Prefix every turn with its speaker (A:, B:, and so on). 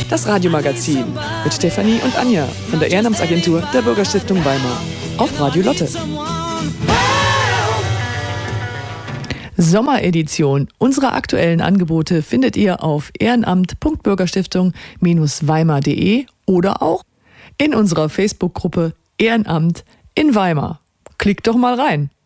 A: Das Radiomagazin mit Stefanie und Anja von der Ehrenamtsagentur der Bürgerstiftung Weimar auf Radio Lotte. Sommeredition. Unsere aktuellen Angebote findet ihr auf ehrenamt.bürgerstiftung-weimar.de oder auch in unserer Facebook-Gruppe Ehrenamt in Weimar. Klickt doch mal rein.